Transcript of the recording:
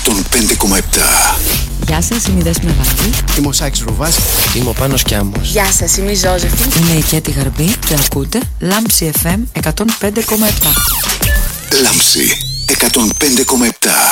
105,7. Γεια σας, είμαι η Δέσποινα Βαγγέλη. Είμαι ο Σάκης Ρουβάς. Είμαι ο Πάνος Κιάμος. Γεια σας, είμαι η Ζώζεφη. Είμαι η Κέτη Γαρμπή και ακούτε Λάμψη FM 105,7. Λάμψη 105,7.